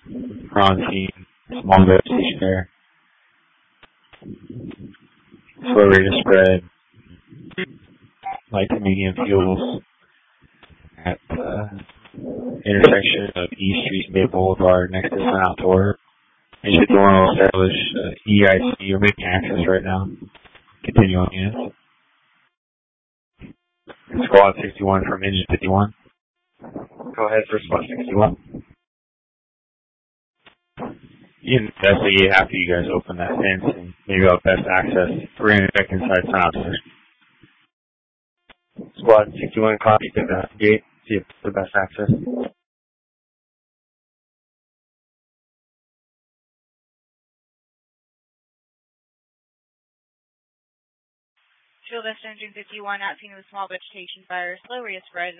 We're on scene. Small vegetation there. Slow rate of spread. Light to medium fuels at the intersection of E Street and Bay Boulevard next to Sun Outdoor. And should want to establish EIC. You're making access right now. Continue on units. Squad 61 from engine 51. Go ahead for squad 61. You can investigate after you guys open that fence and maybe have best access. We're going to check inside Sun Outdoor. Squad 61, copy to investigate. See if it's the best access. Fuel Vest Engine 51, not seen with small vegetation fire, slow rate of spread.